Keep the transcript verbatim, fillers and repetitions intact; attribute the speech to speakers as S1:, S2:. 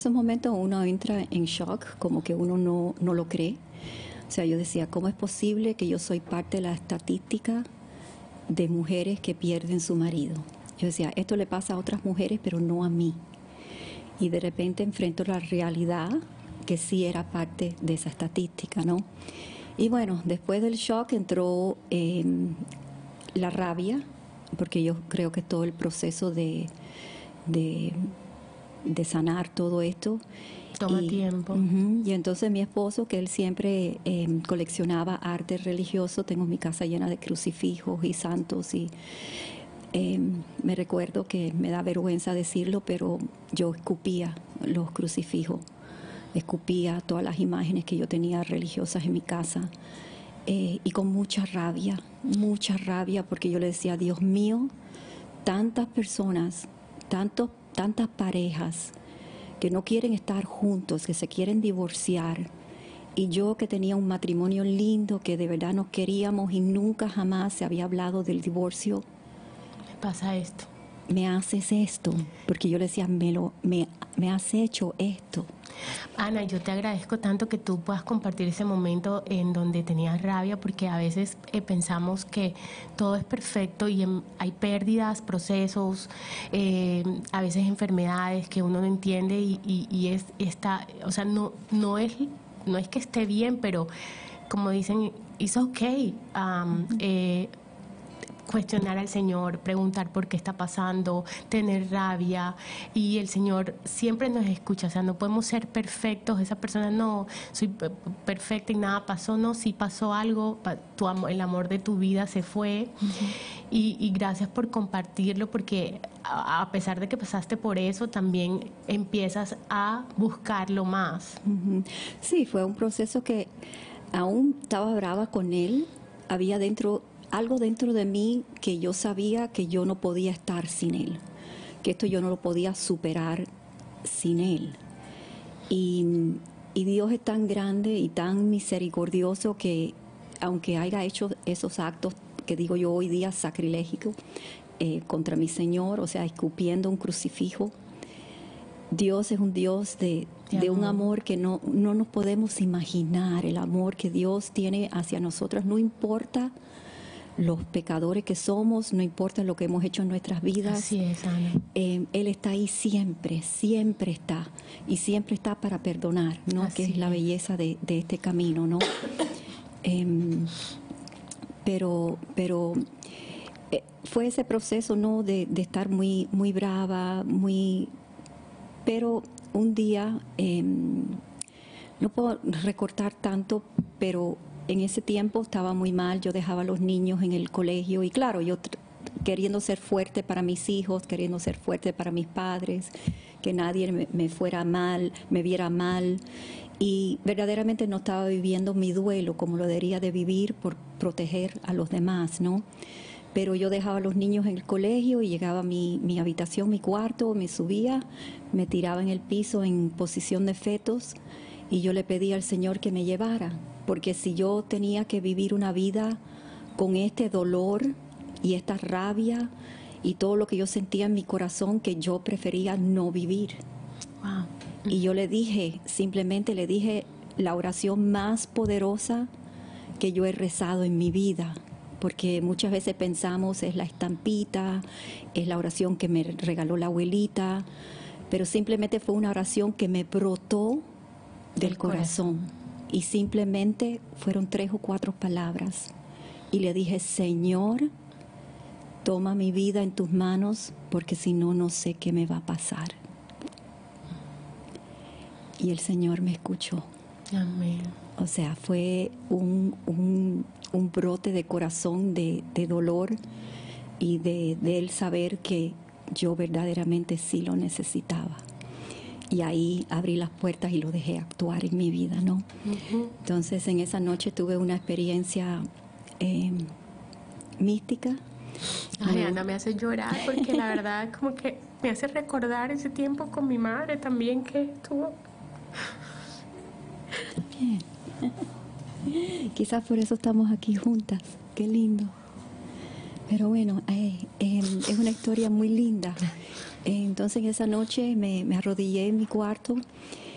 S1: esos momentos uno entra en shock, como que uno no, no lo cree. O sea, yo decía, ¿cómo es posible que yo soy parte de la estadística de mujeres que pierden su marido? Yo decía, esto le pasa a otras mujeres, pero no a mí. Y de repente enfrento la realidad que sí era parte de esa estadística, ¿no? Y bueno, después del shock entró eh, la rabia, porque yo creo que todo el proceso de... de de sanar todo esto.
S2: Toma
S1: y,
S2: tiempo.
S1: Uh-huh, y entonces mi esposo, que él siempre eh, coleccionaba arte religioso, tengo mi casa llena de crucifijos y santos, y eh, me recuerdo que me da vergüenza decirlo, pero yo escupía los crucifijos, escupía todas las imágenes que yo tenía religiosas en mi casa, eh, y con mucha rabia, mucha rabia, porque yo le decía, Dios mío, tantas personas, tantos tantas parejas que no quieren estar juntos, que se quieren divorciar, y yo que tenía un matrimonio lindo, que de verdad nos queríamos y nunca jamás se había hablado del divorcio.
S2: Me pasa esto.
S1: Me haces esto, porque yo le decía, me, lo, me, me has hecho esto.
S2: Ana, yo te agradezco tanto que tú puedas compartir ese momento en donde tenías rabia, porque a veces eh, pensamos que todo es perfecto y en, hay pérdidas, procesos, eh, a veces enfermedades que uno no entiende y, y, y es está, o sea, no no es no es que esté bien, pero como dicen, it's okay. Um, eh, cuestionar al Señor, preguntar por qué está pasando, tener rabia, y el Señor siempre nos escucha. O sea, no podemos ser perfectos. Esa persona, no, soy perfecta y nada pasó. No, sí pasó algo, tu amor, el amor de tu vida se fue. Uh-huh. y, y gracias por compartirlo, porque a, a pesar de que pasaste por eso, también empiezas a buscarlo más.
S1: Uh-huh. Sí, fue un proceso que aún estaba brava con él, había dentro algo dentro de mí que yo sabía que yo no podía estar sin él, que esto yo no lo podía superar sin él. Y, y Dios es tan grande y tan misericordioso que, aunque haya hecho esos actos que digo yo hoy día sacrilégicos eh, contra mi Señor, o sea, escupiendo un crucifijo, Dios es un Dios de, de un amor que no, no nos podemos imaginar. El amor que Dios tiene hacia nosotros, no importa los pecadores que somos, no importa lo que hemos hecho en nuestras vidas.
S2: Así es, Ana.
S1: Eh, él está ahí siempre, siempre está, y siempre está para perdonar, ¿no?
S2: Así
S1: que es la belleza de, de este camino, ¿no? eh, pero pero eh, fue ese proceso, ¿no? De, de estar muy, muy brava, muy... Pero un día, eh, no puedo recortar tanto, pero en ese tiempo estaba muy mal. Yo dejaba a los niños en el colegio y claro, yo queriendo ser fuerte para mis hijos, queriendo ser fuerte para mis padres, que nadie me, me fuera mal, me viera mal, y verdaderamente no estaba viviendo mi duelo como lo debería de vivir por proteger a los demás, ¿no? Pero yo dejaba a los niños en el colegio y llegaba a mi, mi habitación, mi cuarto, me subía, me tiraba en el piso en posición de fetos y yo le pedía al Señor que me llevara, porque si yo tenía que vivir una vida con este dolor y esta rabia y todo lo que yo sentía en mi corazón, que yo prefería no vivir.
S2: Wow.
S1: Y yo le dije, simplemente le dije la oración más poderosa que yo he rezado en mi vida, porque muchas veces pensamos es la estampita, es la oración que me regaló la abuelita, pero simplemente fue una oración que me brotó del corazón. corazón. Y simplemente fueron tres o cuatro palabras. Y le dije, Señor, toma mi vida en tus manos, porque si no, no sé qué me va a pasar. Y el Señor me escuchó.
S2: Amén.
S1: O sea, fue un, un, un brote de corazón, de, de dolor, y de, de Él saber que yo verdaderamente sí lo necesitaba. Y ahí abrí las puertas y lo dejé actuar en mi vida, ¿no? Uh-huh. Entonces, en esa noche tuve una experiencia eh, mística.
S2: Ay, Ana, me hace llorar porque la verdad como que me hace recordar ese tiempo con mi madre también, que estuvo...
S1: Bien. Quizás por eso estamos aquí juntas. Qué lindo. Pero bueno, eh, eh, es una historia muy linda. Entonces esa noche me, me arrodillé en mi cuarto